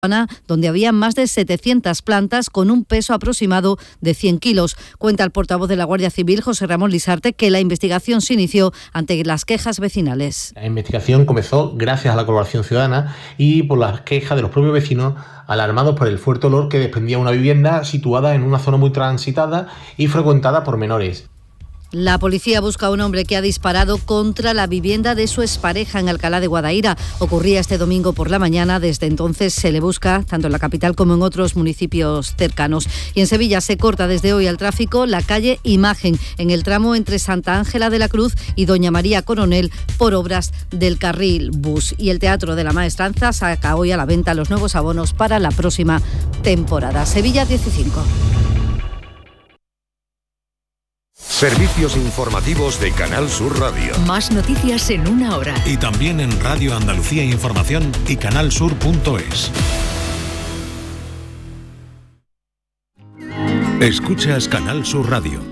donde había más de 700 plantas con un peso aproximado de 100 kilos. Cuenta el portavoz de la Guardia Civil, José Ramón Lisarte, que la investigación se inició ante las quejas vecinales. La investigación comenzó gracias a la colaboración ciudadana y por las quejas de los propios vecinos alarmados por el fuerte olor que desprendía una vivienda situada en una zona muy transitada y frecuentada por menores. La policía busca a un hombre que ha disparado contra la vivienda de su expareja en Alcalá de Guadaira. Ocurría este domingo por la mañana. Desde entonces se le busca tanto en la capital como en otros municipios cercanos. Y en Sevilla se corta desde hoy al tráfico la calle Imagen, en el tramo entre Santa Ángela de la Cruz y Doña María Coronel, por obras del carril bus. Y el Teatro de la Maestranza saca hoy a la venta los nuevos abonos para la próxima temporada. Sevilla 15. Servicios informativos de Canal Sur Radio. Más noticias en una hora. Y también en Radio Andalucía Información y canalsur.es. Escuchas Canal Sur Radio,